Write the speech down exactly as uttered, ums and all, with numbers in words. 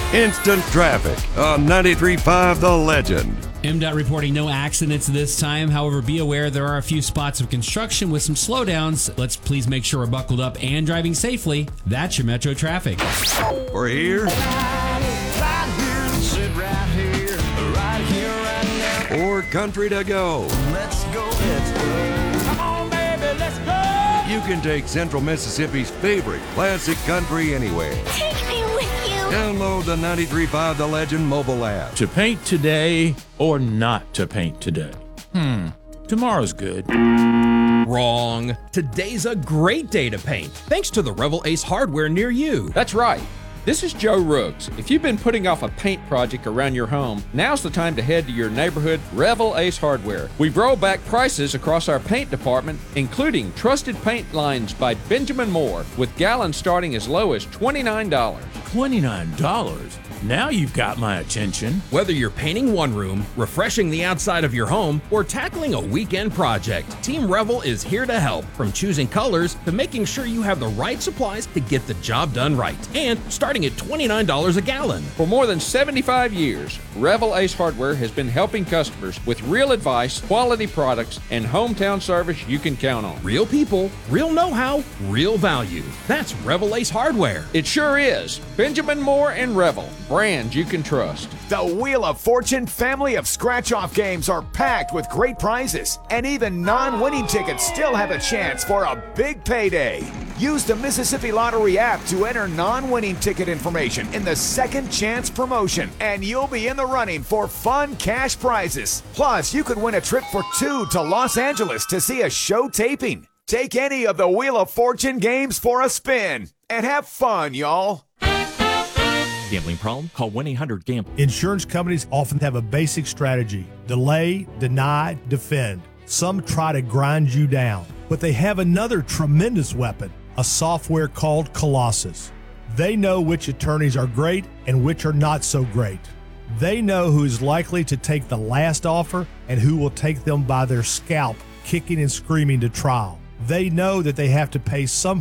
Instant Traffic on ninety-three point five The Legend. M DOT reporting no accidents this time. However, be aware there are a few spots of construction with some slowdowns. Let's please make sure we're buckled up and driving safely. That's your Metro Traffic. We're here. Or country to go. Let's go, let's go. Come on, baby, let's go. You can take Central Mississippi's favorite classic country anywhere. Take me with you. Download the ninety-three point five The Legend mobile app. To paint today or not to paint today? Hmm, tomorrow's good. Wrong. Today's a great day to paint, thanks to the Revel Ace Hardware near you. That's right. This is Joe Rooks. If you've been putting off a paint project around your home, now's the time to head to your neighborhood Revel Ace Hardware. We've rolled back prices across our paint department, including trusted paint lines by Benjamin Moore, with gallons starting as low as twenty-nine dollars. twenty-nine dollars? Now you've got my attention. Whether you're painting one room, refreshing the outside of your home, or tackling a weekend project, Team Revel is here to help, from choosing colors to making sure you have the right supplies to get the job done right, and starting at twenty-nine dollars a gallon. For more than seventy-five years, Revel Ace Hardware has been helping customers with real advice, quality products, and hometown service you can count on. Real people, real know-how, real value. That's Revel Ace Hardware. It sure is. Benjamin Moore and Revel, brands you can trust. The Wheel of Fortune family of scratch-off games are packed with great prizes, and even non-winning tickets still have a chance for a big payday. Use the Mississippi Lottery app to enter non-winning ticket information in the Second Chance promotion, and you'll be in the running for fun cash prizes. Plus, you could win a trip for two to Los Angeles to see a show taping. Take any of the Wheel of Fortune games for a spin, and have fun, y'all. Gambling problem? Call one eight hundred gamble. Insurance companies often have a basic strategy: delay, deny, defend. Some try to grind you down, but they have another tremendous weapon, a software called Colossus. They know which attorneys are great and which are not so great. They know who is likely to take the last offer and who will take them by their scalp, kicking and screaming to trial. They know that they have to pay some